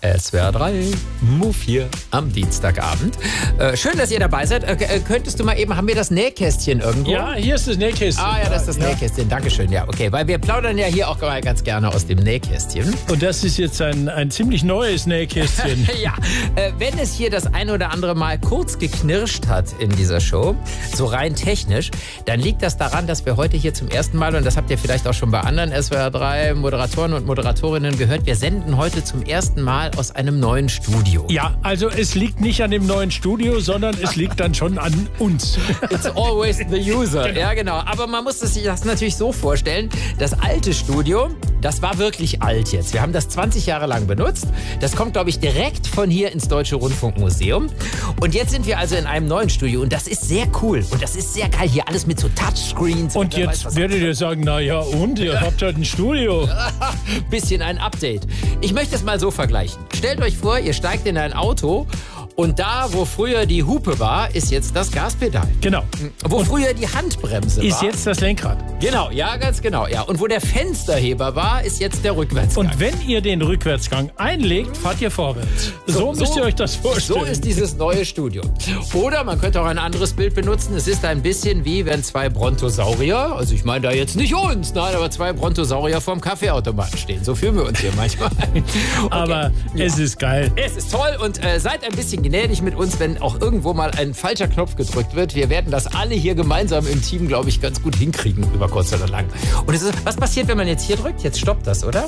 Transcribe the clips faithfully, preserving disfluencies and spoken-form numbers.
S W R drei, Move hier am Dienstagabend. Äh, schön, dass ihr dabei seid. Äh, könntest du mal eben, haben wir das Nähkästchen irgendwo? Ja, hier ist das Nähkästchen. Ah ja, das ist das ja. Nähkästchen. Dankeschön. Ja, okay. Weil wir plaudern ja hier auch mal ganz gerne aus dem Nähkästchen. Und das ist jetzt ein, ein ziemlich neues Nähkästchen. Ja, äh, wenn es hier das ein oder andere Mal kurz geknirscht hat in dieser Show, so rein technisch, dann liegt das daran, dass wir heute hier zum ersten Mal, und das habt ihr vielleicht auch schon bei anderen S W R drei Moderatoren und Moderatorinnen gehört, wir senden heute zum ersten Mal aus einem neuen Studio. Ja, also es liegt nicht an dem neuen Studio, sondern es liegt dann schon an uns. It's always the user. Genau. Ja, genau. Aber man muss sich das natürlich so vorstellen, das alte Studio, das war wirklich alt jetzt. Wir haben das zwanzig Jahre lang benutzt. Das kommt, glaube ich, direkt von hier ins Deutsche Rundfunkmuseum. Und jetzt sind wir also in einem neuen Studio und das ist sehr cool. Und das ist sehr geil. Hier alles mit so Touchscreens. Und, und jetzt weiß, werdet ihr sagen, na ja und? Ihr habt halt ein Studio. Bisschen ein Update. Ich möchte es mal so vergleichen. Stellt euch vor, ihr steigt in ein Auto und da, wo früher die Hupe war, ist jetzt das Gaspedal. Genau. Wo und früher die Handbremse ist war. Ist jetzt das Lenkrad. Genau, ja, ganz genau. Ja. Und wo der Fensterheber war, ist jetzt der Rückwärtsgang. Und wenn ihr den Rückwärtsgang einlegt, fahrt ihr vorwärts. So, so müsst ihr euch das vorstellen. So ist dieses neue Studio. Oder man könnte auch ein anderes Bild benutzen. Es ist ein bisschen wie wenn zwei Brontosaurier, also ich meine da jetzt nicht uns, nein, aber zwei Brontosaurier vorm Kaffeeautomaten stehen. So fühlen wir uns hier manchmal. Okay. Aber ja. Es ist geil. Es ist toll und äh, seid ein bisschen gnädig mit uns, wenn auch irgendwo mal ein falscher Knopf gedrückt wird. Wir werden das alle hier gemeinsam im Team, glaube ich, ganz gut hinkriegen, über kurz oder lang. Und es ist, was passiert, wenn man jetzt hier drückt? Jetzt stoppt das, oder?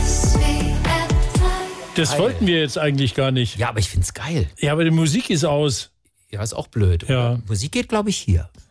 Das geil. Wollten wir jetzt eigentlich gar nicht. Ja, aber ich finde es geil. Ja, aber die Musik ist aus. Ja, ist auch blöd. Ja. Musik geht, glaube ich, hier.